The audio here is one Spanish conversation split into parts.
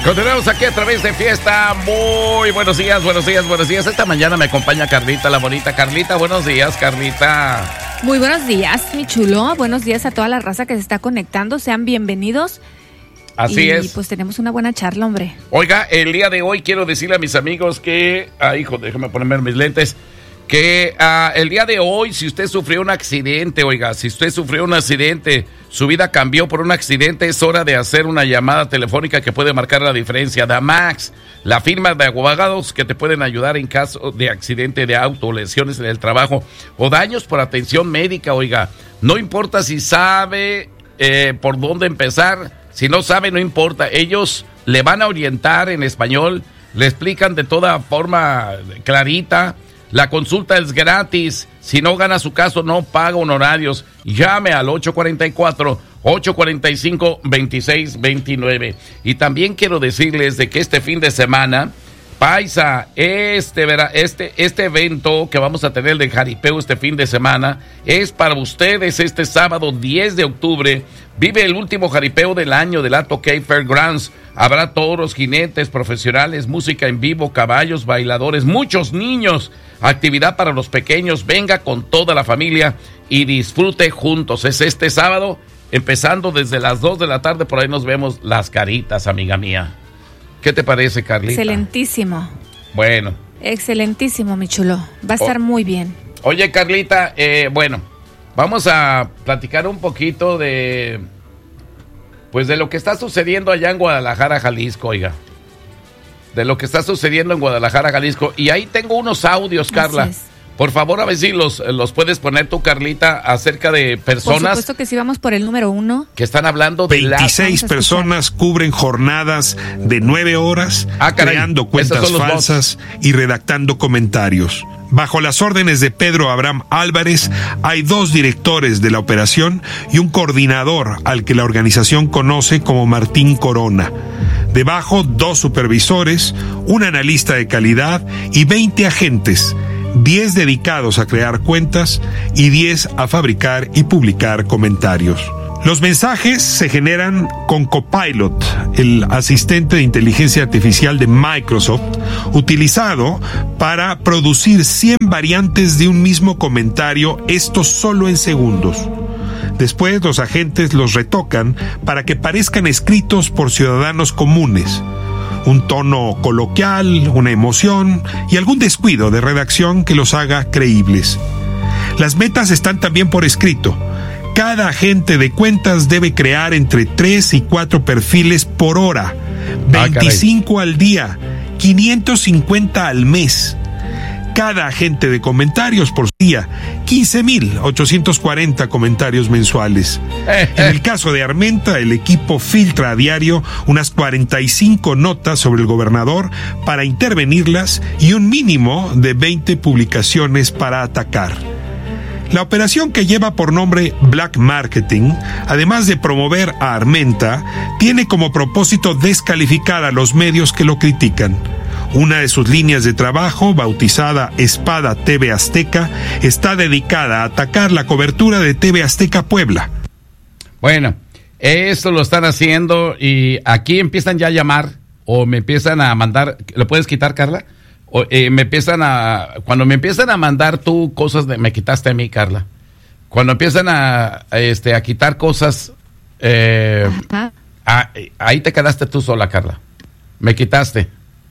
Continuamos aquí a través de Fiesta. Muy buenos días, buenos días, buenos días. Esta mañana me acompaña Carlita, la bonita Carlita. Buenos días, Carlita. Muy buenos días, mi chulo. Buenos días a toda la raza que se está conectando. Sean bienvenidos. Así es. Y pues tenemos una buena charla, hombre. Oiga, el día de hoy quiero decirle a mis amigos que... hijo, déjame ponerme mis lentes. Que el día de hoy, si usted sufrió un accidente, oiga, si usted sufrió un accidente, su vida cambió por un accidente, es hora de hacer una llamada telefónica que puede marcar la diferencia. Damax, la firma de abogados que te pueden ayudar en caso de accidente de auto, lesiones en el trabajo o daños por atención médica, oiga. No importa si sabe por dónde empezar, si no sabe, no importa. Ellos le van a orientar en español, le explican de toda forma clarita. La consulta es gratis. Si no gana su caso, no paga honorarios. Llame al 844-845-2629. Y también quiero decirles de que este fin de semana, paisa, este evento que vamos a tener de jaripeo este fin de semana es para ustedes. Este sábado 10 de octubre vive el último jaripeo del año del Ato Cave Fairgrounds. Habrá toros, jinetes profesionales, música en vivo, caballos, bailadores, muchos niños, actividad para los pequeños. Venga con toda la familia y disfrute juntos. Es este sábado, empezando desde las 2 de la tarde, por ahí nos vemos las caritas, amiga mía. ¿Qué te parece, Carlita? Excelentísimo. Bueno. Excelentísimo, mi chulo. Va a estar muy bien. Oye, Carlita, bueno, vamos a platicar un poquito de lo que está sucediendo allá en Guadalajara, Jalisco, oiga. De lo que está sucediendo en Guadalajara, Jalisco. Y ahí tengo unos audios, Carla. Por favor, a ver si los puedes poner tú, Carlita, acerca de personas... Por supuesto que sí, vamos por el número 1. Que están hablando de 26 personas cubren jornadas de 9 horas, creando cuentas falsas y redactando comentarios. Bajo las órdenes de Pedro Abraham Álvarez, hay 2 directores de la operación y un coordinador al que la organización conoce como Martín Corona. Debajo, 2 supervisores, un analista de calidad y 20 agentes, 10 dedicados a crear cuentas y 10 a fabricar y publicar comentarios. Los mensajes se generan con Copilot, el asistente de inteligencia artificial de Microsoft, utilizado para producir 100 variantes de un mismo comentario, esto solo en segundos. Después los agentes los retocan para que parezcan escritos por ciudadanos comunes. Un tono coloquial, una emoción y algún descuido de redacción que los haga creíbles. Las metas están también por escrito. Cada agente de cuentas debe crear entre 3 y 4 perfiles por hora, 25 al día, 550 al mes. Cada agente de comentarios por día, 15,840 comentarios mensuales. En el caso de Armenta, el equipo filtra a diario unas 45 notas sobre el gobernador para intervenirlas y un mínimo de 20 publicaciones para atacar. La operación, que lleva por nombre Black Marketing, además de promover a Armenta, tiene como propósito descalificar a los medios que lo critican. Una de sus líneas de trabajo, bautizada Espada TV Azteca, está dedicada a atacar la cobertura de TV Azteca Puebla. Bueno, esto lo están haciendo y aquí empiezan ya a llamar o me empiezan a mandar. ¿Lo puedes quitar, Carla? Cuando me empiezan a mandar tú cosas me quitaste a mí, Carla. Cuando empiezan a quitar cosas, ahí te quedaste tú sola, Carla. Me quitaste,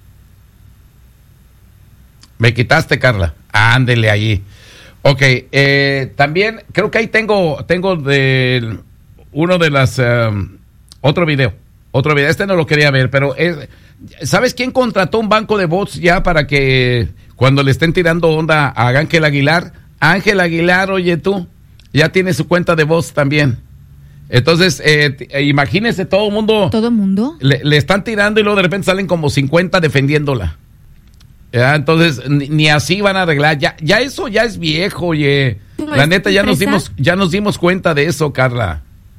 Carla. Ándele allí. Ok, también creo que ahí tengo de uno de las otro video. Este no lo quería ver, pero ¿sabes quién contrató un banco de bots ya para que cuando le estén tirando onda a Ángel Aguilar? Ángel Aguilar, oye tú, ya tiene su cuenta de bots también. Entonces, imagínese todo el mundo. ¿Todo el mundo? Le están tirando y luego de repente salen como 50 defendiéndola. ¿Ya? Entonces, ni así van a arreglar. Ya eso ya es viejo, oye. La neta, ya nos dimos cuenta de eso, Carla.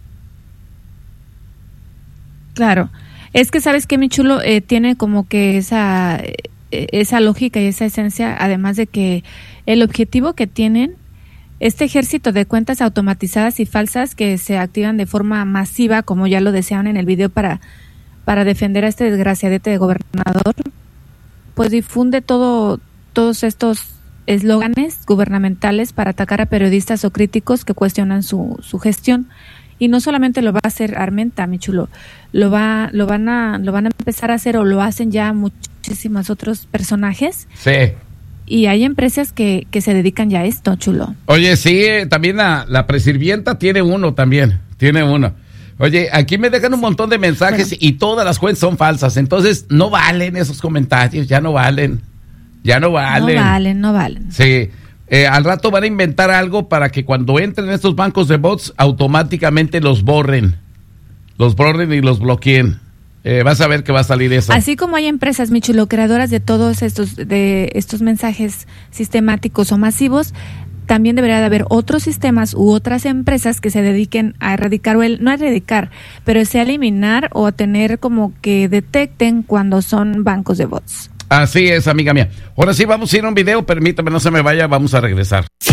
Claro, es que sabes que mi chulo tiene como que esa lógica y esa esencia, además de que el objetivo que tienen, este ejército de cuentas automatizadas y falsas que se activan de forma masiva, como ya lo deseaban en el video, para para defender a este desgraciadete de gobernador, pues difunde todos estos eslóganes gubernamentales para atacar a periodistas o críticos que cuestionan su gestión. Y no solamente lo va a hacer Armenta, mi chulo, lo van a empezar a hacer, o lo hacen ya muchísimos otros personajes. Sí. Y hay empresas que se dedican ya a esto, chulo. Oye, sí, también la presirvienta tiene uno. Oye, aquí me dejan un montón de mensajes y todas las cuentas son falsas, entonces no valen esos comentarios, ya no valen. No valen. Sí, al rato van a inventar algo para que cuando entren estos bancos de bots automáticamente los borren y los bloqueen. Vas a ver que va a salir eso. Así como hay empresas, mi chulo, creadoras de todos estos mensajes sistemáticos o masivos, también debería de haber otros sistemas u otras empresas que se dediquen a erradicar, no a erradicar, pero sí a eliminar o a tener como que detecten cuando son bancos de bots. Así es, amiga mía. Ahora sí, vamos a ir a un video, permítame, no se me vaya, vamos a regresar.